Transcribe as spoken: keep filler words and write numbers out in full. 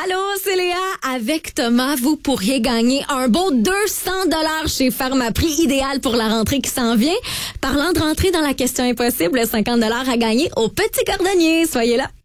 Allô, c'est Léa. Avec Thomas, vous pourriez gagner un beau deux cents dollars chez Pharmaprix, idéal pour la rentrée qui s'en vient. Parlant de rentrée dans la question impossible, cinquante dollars à gagner au Petit Cordonnier. Soyez là.